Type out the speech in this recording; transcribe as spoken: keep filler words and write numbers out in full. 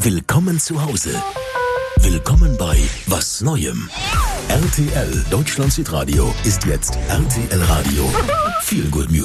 Willkommen zu Hause. Willkommen bei Was Neuem. R T L Deutschland Südradio ist jetzt R T L Radio. Feel Good Music.